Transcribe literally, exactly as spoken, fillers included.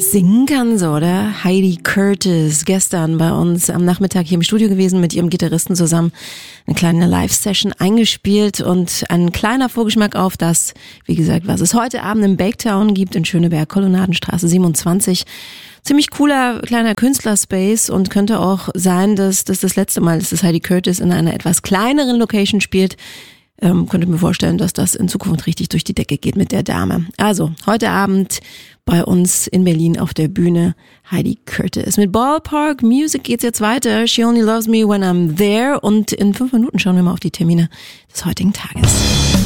Singen kann sie, oder? Heidi Curtis, gestern bei uns am Nachmittag hier im Studio gewesen, mit ihrem Gitarristen zusammen eine kleine Live-Session eingespielt und ein kleiner Vorgeschmack auf das, wie gesagt, was es heute Abend im Baketown gibt in Schöneberg, Kolonnadenstraße siebenundzwanzig. Ziemlich cooler kleiner Künstlerspace und könnte auch sein, dass das das letzte Mal ist, dass Heidi Curtis in einer etwas kleineren Location spielt. Ähm, könnte mir vorstellen, dass das in Zukunft richtig durch die Decke geht mit der Dame. Also, heute Abend bei uns in Berlin auf der Bühne Heidi Curtis. Mit Ballpark Music geht's jetzt weiter. She Only Loves Me When I'm There. Und in fünf Minuten schauen wir mal auf die Termine des heutigen Tages.